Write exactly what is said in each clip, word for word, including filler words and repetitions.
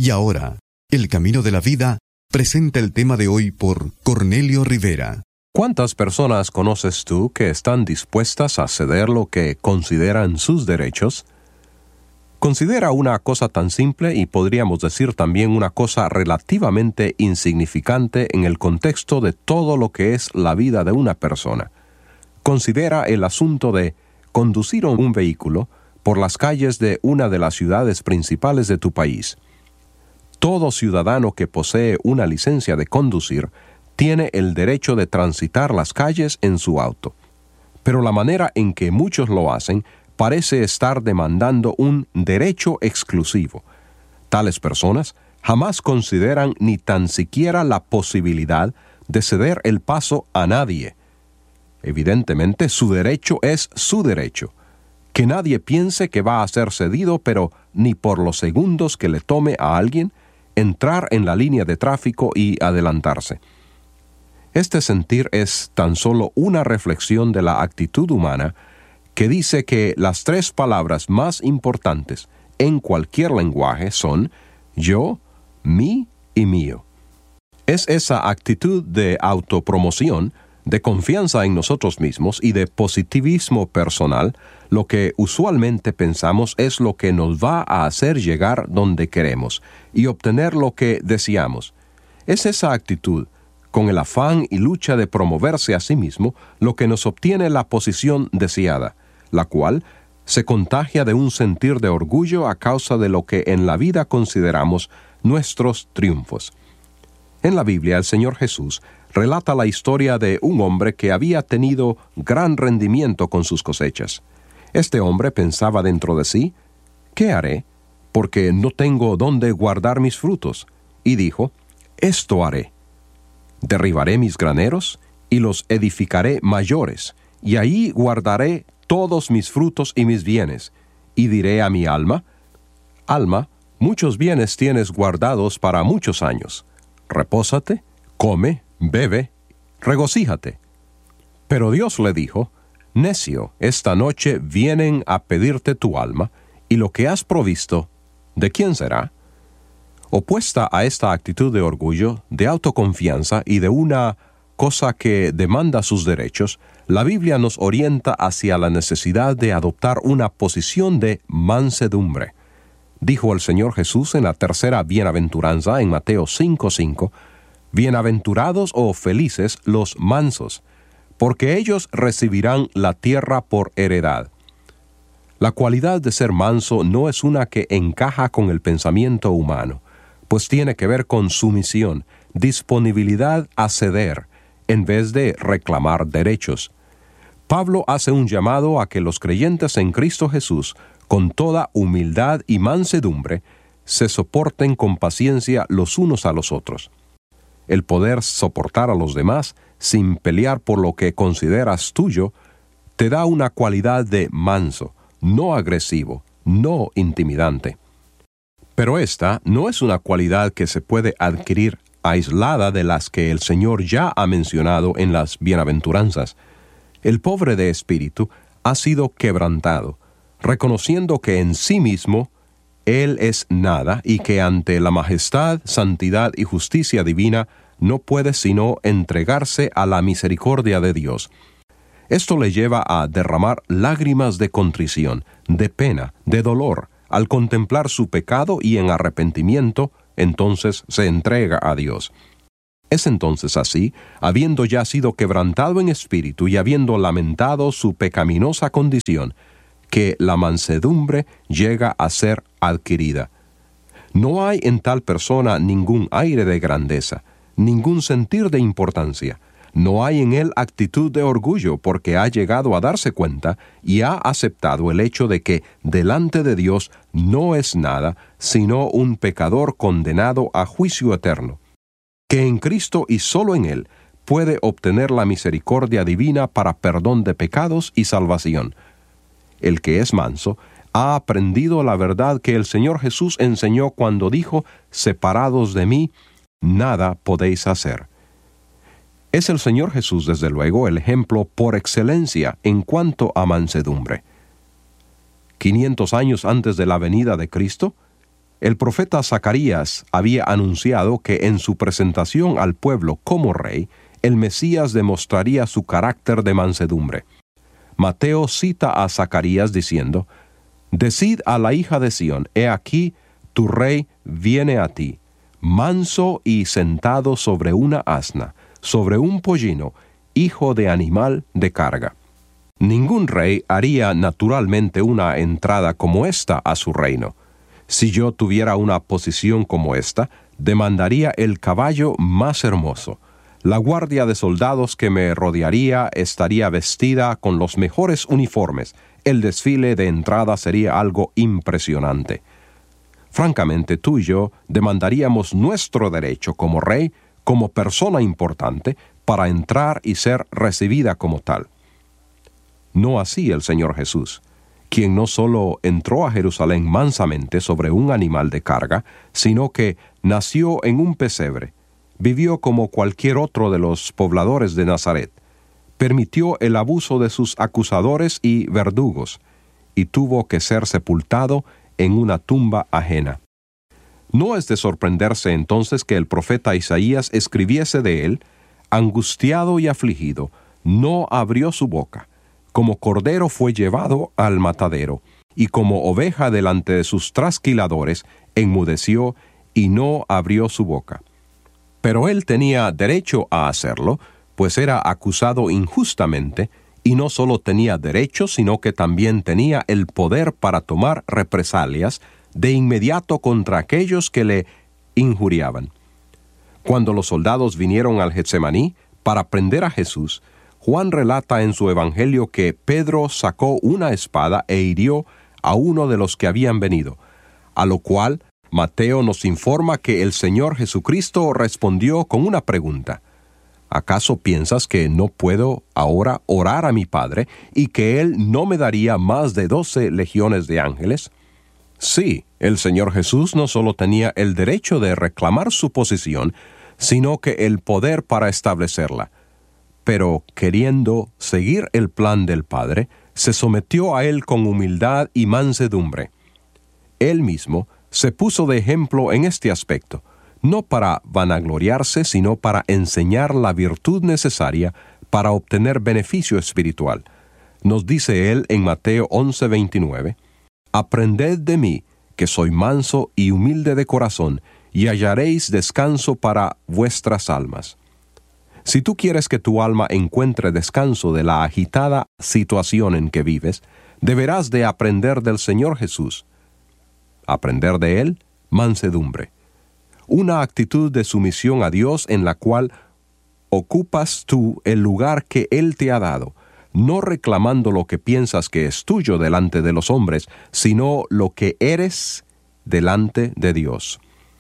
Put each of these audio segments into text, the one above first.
Y ahora, El Camino de la Vida presenta el tema de hoy por Cornelio Rivera. ¿Cuántas personas conoces tú que están dispuestas a ceder lo que consideran sus derechos? Considera una cosa tan simple y podríamos decir también una cosa relativamente insignificante en el contexto de todo lo que es la vida de una persona. Considera el asunto de conducir un vehículo por las calles de una de las ciudades principales de tu país. Todo ciudadano que posee una licencia de conducir tiene el derecho de transitar las calles en su auto. Pero la manera en que muchos lo hacen parece estar demandando un derecho exclusivo. Tales personas jamás consideran ni tan siquiera la posibilidad de ceder el paso a nadie. Evidentemente, su derecho es su derecho. Que nadie piense que va a ser cedido, pero ni por los segundos que le tome a alguien entrar en la línea de tráfico y adelantarse. Este sentir es tan solo una reflexión de la actitud humana que dice que las tres palabras más importantes en cualquier lenguaje son yo, mí y mío. Es esa actitud de autopromoción, de confianza en nosotros mismos y de positivismo personal lo que usualmente pensamos es lo que nos va a hacer llegar donde queremos y obtener lo que deseamos. Es esa actitud, con el afán y lucha de promoverse a sí mismo, lo que nos obtiene la posición deseada, la cual se contagia de un sentir de orgullo a causa de lo que en la vida consideramos nuestros triunfos. En la Biblia, el Señor Jesús relata la historia de un hombre que había tenido gran rendimiento con sus cosechas. Este hombre pensaba dentro de sí, ¿qué haré? Porque no tengo dónde guardar mis frutos. Y dijo, esto haré. Derribaré mis graneros y los edificaré mayores, y ahí guardaré todos mis frutos y mis bienes. Y diré a mi alma, alma, muchos bienes tienes guardados para muchos años. Repósate, come, bebe, regocíjate. Pero Dios le dijo, necio, esta noche vienen a pedirte tu alma, y lo que has provisto, ¿de quién será? Opuesta a esta actitud de orgullo, de autoconfianza y de una cosa que demanda sus derechos, la Biblia nos orienta hacia la necesidad de adoptar una posición de mansedumbre. Dijo el Señor Jesús en la tercera bienaventuranza en Mateo cinco cinco, bienaventurados o felices los mansos, porque ellos recibirán la tierra por heredad. La cualidad de ser manso no es una que encaja con el pensamiento humano, pues tiene que ver con sumisión, disponibilidad a ceder, en vez de reclamar derechos. Pablo hace un llamado a que los creyentes en Cristo Jesús, con toda humildad y mansedumbre, se soporten con paciencia los unos a los otros. El poder soportar a los demás, sin pelear por lo que consideras tuyo, te da una cualidad de manso, no agresivo, no intimidante. Pero esta no es una cualidad que se puede adquirir aislada de las que el Señor ya ha mencionado en las bienaventuranzas. El pobre de espíritu ha sido quebrantado, reconociendo que en sí mismo Él es nada y que ante la majestad, santidad y justicia divina no puede sino entregarse a la misericordia de Dios. Esto le lleva a derramar lágrimas de contrición, de pena, de dolor, al contemplar su pecado y en arrepentimiento, entonces se entrega a Dios. Es entonces así, habiendo ya sido quebrantado en espíritu y habiendo lamentado su pecaminosa condición, que la mansedumbre llega a ser adquirida. No hay en tal persona ningún aire de grandeza, ningún sentir de importancia. No hay en él actitud de orgullo porque ha llegado a darse cuenta y ha aceptado el hecho de que delante de Dios no es nada sino un pecador condenado a juicio eterno, que en Cristo y solo en Él puede obtener la misericordia divina para perdón de pecados y salvación. El que es manso ha aprendido la verdad que el Señor Jesús enseñó cuando dijo, separados de mí, nada podéis hacer. Es el Señor Jesús, desde luego, el ejemplo por excelencia en cuanto a mansedumbre. quinientos años antes de la venida de Cristo, El profeta Zacarías había anunciado que en su presentación al pueblo como rey, el Mesías demostraría su carácter de mansedumbre. Mateo cita a Zacarías diciendo: «Decid a la hija de Sión, he aquí, tu rey viene a ti, manso y sentado sobre una asna, sobre un pollino, hijo de animal de carga». Ningún rey haría naturalmente una entrada como esta a su reino. Si yo tuviera una posición como esta, demandaría el caballo más hermoso. La guardia de soldados que me rodearía estaría vestida con los mejores uniformes. El desfile de entrada sería algo impresionante. Francamente, tú y yo demandaríamos nuestro derecho como rey, como persona importante, para entrar y ser recibida como tal. No así el Señor Jesús, quien no solo entró a Jerusalén mansamente sobre un animal de carga, sino que nació en un pesebre, vivió como cualquier otro de los pobladores de Nazaret, permitió el abuso de sus acusadores y verdugos, y tuvo que ser sepultado en una tumba ajena. No es de sorprenderse entonces que el profeta Isaías escribiese de él: «Angustiado y afligido, no abrió su boca. Como cordero fue llevado al matadero, y como oveja delante de sus trasquiladores, enmudeció y no abrió su boca». Pero él tenía derecho a hacerlo, pues era acusado injustamente, y no solo tenía derecho, sino que también tenía el poder para tomar represalias de inmediato contra aquellos que le injuriaban. Cuando los soldados vinieron al Getsemaní para prender a Jesús, Juan relata en su evangelio que Pedro sacó una espada e hirió a uno de los que habían venido, a lo cual Mateo nos informa que el Señor Jesucristo respondió con una pregunta: «¿Acaso piensas que no puedo ahora orar a mi Padre y que Él no me daría más de doce legiones de ángeles?» Sí, el Señor Jesús no solo tenía el derecho de reclamar su posición, sino que el poder para establecerla. Pero, queriendo seguir el plan del Padre, se sometió a Él con humildad y mansedumbre. Él mismo se puso de ejemplo en este aspecto, no para vanagloriarse, sino para enseñar la virtud necesaria para obtener beneficio espiritual. Nos dice Él en Mateo once veintinueve, «Aprended de mí, que soy manso y humilde de corazón, y hallaréis descanso para vuestras almas». Si tú quieres que tu alma encuentre descanso de la agitada situación en que vives, deberás de aprender del Señor Jesús. Aprender de Él, mansedumbre. Una actitud de sumisión a Dios en la cual ocupas tú el lugar que Él te ha dado, no reclamando lo que piensas que es tuyo delante de los hombres, sino lo que eres delante de Dios.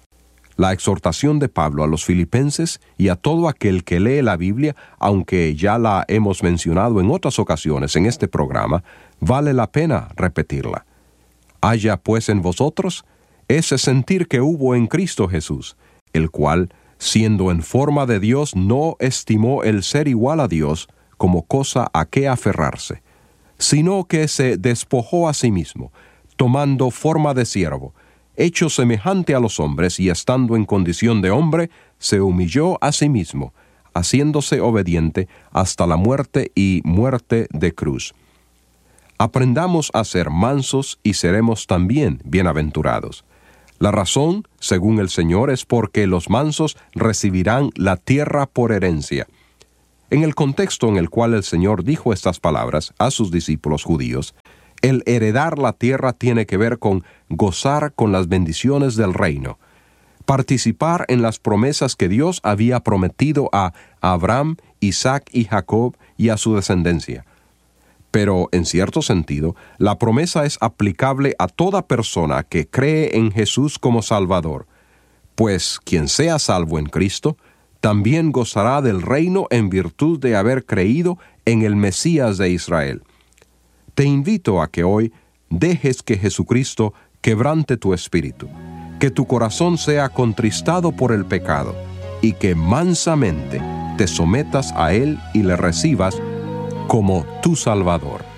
La exhortación de Pablo a los filipenses y a todo aquel que lee la Biblia, aunque ya la hemos mencionado en otras ocasiones en este programa, vale la pena repetirla. Haya pues en vosotros ese sentir que hubo en Cristo Jesús, el cual, siendo en forma de Dios, no estimó el ser igual a Dios como cosa a que aferrarse, sino que se despojó a sí mismo, tomando forma de siervo, hecho semejante a los hombres, y estando en condición de hombre, se humilló a sí mismo, haciéndose obediente hasta la muerte y muerte de cruz. Aprendamos a ser mansos y seremos también bienaventurados. La razón, según el Señor, es porque los mansos recibirán la tierra por herencia. En el contexto en el cual el Señor dijo estas palabras a sus discípulos judíos, el heredar la tierra tiene que ver con gozar con las bendiciones del reino, participar en las promesas que Dios había prometido a Abraham, Isaac y Jacob y a su descendencia. Pero, en cierto sentido, la promesa es aplicable a toda persona que cree en Jesús como Salvador, pues quien sea salvo en Cristo, también gozará del reino en virtud de haber creído en el Mesías de Israel. Te invito a que hoy dejes que Jesucristo quebrante tu espíritu, que tu corazón sea contristado por el pecado, y que mansamente te sometas a Él y le recibas como tu Salvador.